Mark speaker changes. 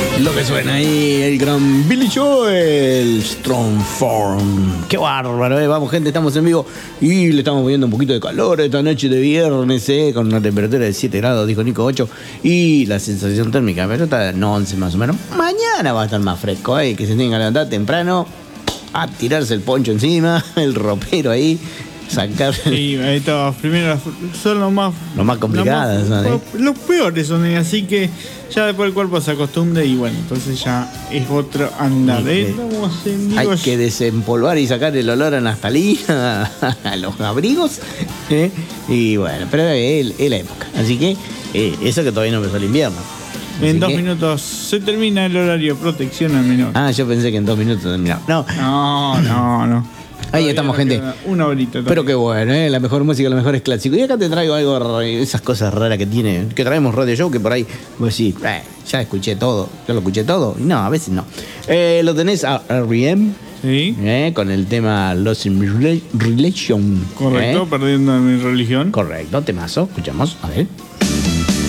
Speaker 1: Lo que suena ahí, el gran Billy Joel, Strong Form. Qué bárbaro, vamos gente, estamos en vivo y le estamos poniendo un poquito de calor esta noche de viernes, con una temperatura de 7 grados, dijo Nico 8, y la sensación térmica, pero está en 11 más o menos. Mañana va a estar más fresco, que se tienen que levantar temprano, a tirarse el poncho encima, el ropero ahí. Sacar.
Speaker 2: Sí, estos primeros son los más
Speaker 1: complicados.
Speaker 2: Los peores son, así que ya después el cuerpo se acostumbra y bueno, entonces ya es otro andar.
Speaker 1: Hay que desempolvar y sacar el olor a naftalina a los abrigos. Y bueno, pero es la época. Así que eso que todavía no empezó el invierno.
Speaker 2: En 2 minutos se termina el horario protección al menor.
Speaker 1: Ah, yo pensé que en 2 minutos terminaba. No. Ahí estamos, gente.
Speaker 2: Una horita.
Speaker 1: Pero qué bueno, la mejor música, lo mejor es clásico. Y acá te traigo algo, esas cosas raras que tiene, que traemos Radio Show, que por ahí vos decís, ya escuché todo, yo lo escuché todo. Y no, a veces no. Lo tenés a R.E.M.
Speaker 2: Sí.
Speaker 1: Con el tema Lost in Relation.
Speaker 2: Correcto, perdiendo mi religión.
Speaker 1: Correcto, temazo. Escuchamos, a ver.